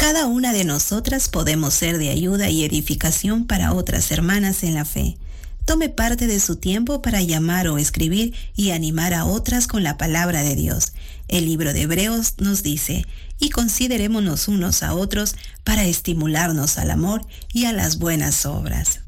Cada una de nosotras podemos ser de ayuda y edificación para otras hermanas en la fe. Tome parte de su tiempo para llamar o escribir y animar a otras con la palabra de Dios. El libro de Hebreos nos dice: y considerémonos unos a otros para estimularnos al amor y a las buenas obras.